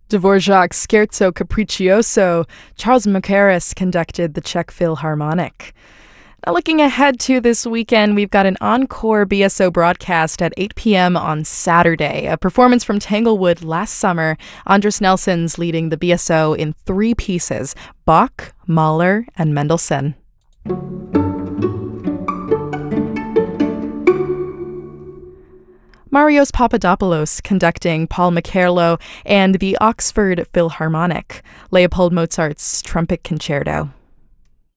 Dvorak's Scherzo Capriccioso. Charles Mackerras conducted the Czech Philharmonic. Now, looking ahead to this weekend, we've got an encore BSO broadcast at 8 p.m. on Saturday, a performance from Tanglewood last summer. Andris Nelson's leading the BSO in 3 pieces: Bach, Mahler, and Mendelssohn. Marios Papadopoulos conducting Paul McCarlow and the Oxford Philharmonic, Leopold Mozart's Trumpet Concerto.